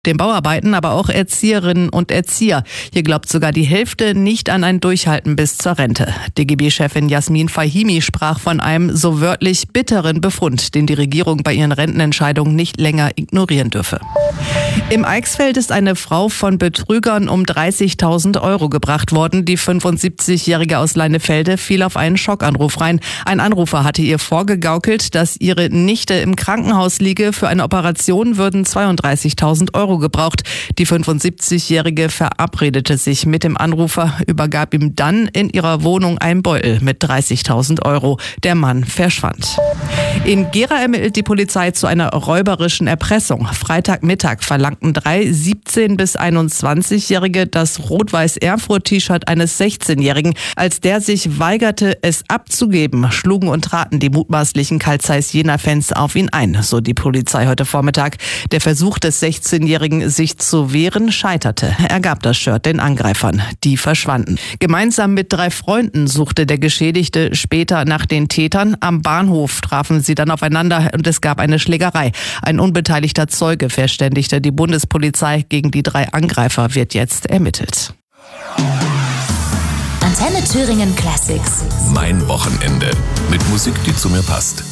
den Bauarbeiten, aber auch Erzieherinnen und Erzieher. Hier glaubt sogar die Hälfte nicht an ein Durchhalten bis zur Rente. DGB-Chefin Jasmin Fahimi sprach von einem so wörtlich bitteren Befund, den die Regierung bei ihren Rentenentscheidungen nicht länger ignorieren dürfe. Im Eichsfeld ist eine Frau von Betrügern um 30.000 Euro gebracht worden. Die 75-Jährige aus Leinefelde fiel auf einen Schockanruf rein. Ein Anrufer hatte ihr vorgegaukelt, dass ihre Nichte im Krankenhaus liege. Für eine Operation würden 32.000 Euro gebraucht. Die 75-Jährige verabredete sich mit dem Anrufer, übergab ihm dann in ihrer Wohnung einen Beutel mit 30.000 Euro. Der Mann verschwand. In Gera ermittelt die Polizei zu einer räuberischen Erpressung. Freitagmittag verlangten 3 17- bis 21-Jährige das Rot-Weiß-Erfurt-T-Shirt eines 16-Jährigen. Als der sich weigerte, es abzugeben, schlugen und traten die mutmaßlichen Carl Zeiss Jena-Fans auf ihn ein, so die Polizei heute Vormittag. Der Versuch des 16-Jährigen, sich zu wehren, scheiterte. Er gab das Shirt den Angreifern. Die verschwanden. Gemeinsam mit 3 Freunden suchte der Geschädigte später nach den Tätern. Am Bahnhof trafen sie dann aufeinander und es gab eine Schlägerei. Ein unbeteiligter Zeuge verständigte die Bundespolizei. Gegen die 3 Angreifer wird jetzt ermittelt. Antenne Thüringen Classics. Mein Wochenende. Mit Musik, die zu mir passt.